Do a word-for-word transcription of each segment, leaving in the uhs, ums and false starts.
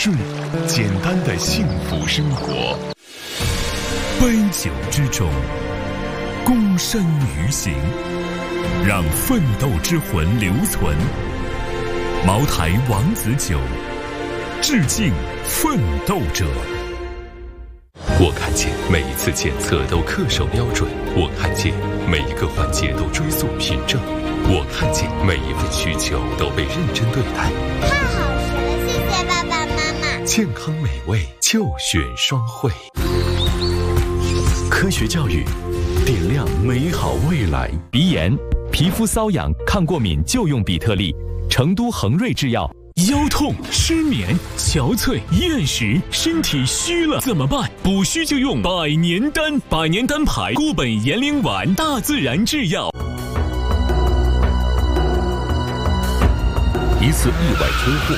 顺，简单的幸福生活。杯酒之中，躬身于行，让奋斗之魂留存。茅台王子酒，致敬奋斗者。我看见每一次检测都恪守标准，我看见每一个环节都追溯凭证，我看见每一份需求都被认真对待。 太好吃了，谢谢爸爸妈妈。 健康美味就选双汇。 科学教育，点亮美好未来。 鼻炎、皮肤瘙痒、抗过敏就用比特利。成都恒瑞制药。 腰痛、失眠、憔悴、厌食，身体虚了怎么办？补虚就用百年丹，百年丹牌固本延龄丸，大自然制药。 一次意外车祸，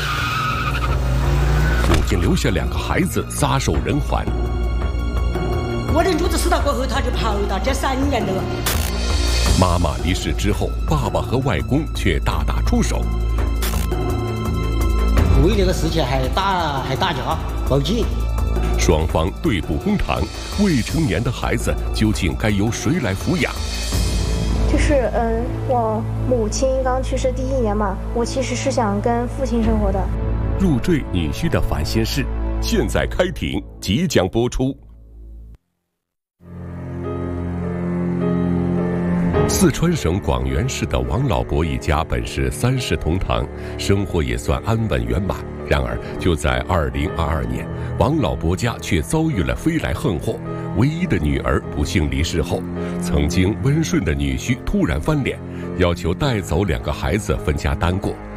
母亲留下两个孩子撒手人寰。 我的女子死了过后，他就跑到这三年了。 妈妈离世之后，爸爸和外公却大打出手。 为这个事情还打还打架，报警。 双方对簿公堂，未成年的孩子究竟该由谁来抚养？ 就是嗯，我母亲刚去世第一年嘛，我其实是想跟父亲生活的。 入赘女婿的烦心事，现在开庭，即将播出。四川省广元市的王老伯一家本是三世同堂，生活也算安稳圆满。然而，就在二零二二年，王老伯家却遭遇了飞来横祸。唯一的女儿不幸离世后，曾经温顺的女婿突然翻脸，要求带走两个孩子分家单过。